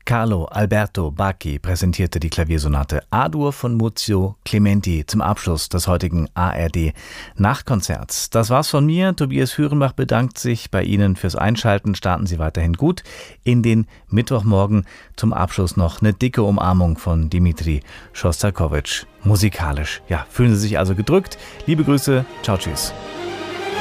Carlo Alberto Bacchi präsentierte die Klaviersonate A-Dur von Muzio Clementi zum Abschluss des heutigen ARD-Nachtkonzerts. Das war's von mir. Tobias Hürenbach bedankt sich bei Ihnen fürs Einschalten. Starten Sie weiterhin gut in den Mittwochmorgen. Zum Abschluss noch eine dicke Umarmung von Dimitri Schostakowitsch. Musikalisch. Ja, fühlen Sie sich also gedrückt. Liebe Grüße. Ciao, tschüss.